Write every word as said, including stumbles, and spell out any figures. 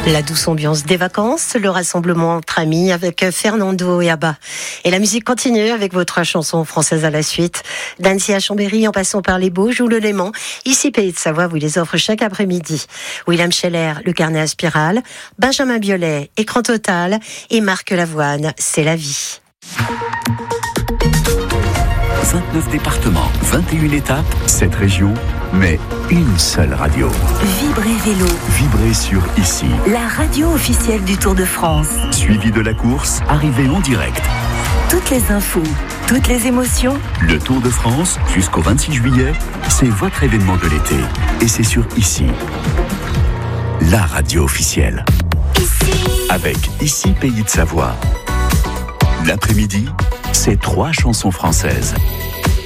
La douce ambiance des vacances, le rassemblement entre amis avec Fernando et Abba. Et la musique continue avec votre chanson française à la suite. D'Annecy à Chambéry en passant par les Bauges ou le Léman. Ici, Pays de Savoie vous les offre chaque après-midi. William Scheller, le carnet à spirale. Benjamin Biolay, écran total. Et Marc Lavoine, c'est la vie. vingt-neuf départements, vingt et une étapes, sept régions, mais une seule radio. Vibrez Vélo. Vibrez sur Ici. La radio officielle du Tour de France. Suivi de la course, arrivée en direct. Toutes les infos, toutes les émotions. Le Tour de France, jusqu'au vingt-six juillet, c'est votre événement de l'été. Et c'est sur Ici. La radio officielle. Ici. Avec Ici Pays de Savoie. L'après-midi, c'est trois chansons françaises.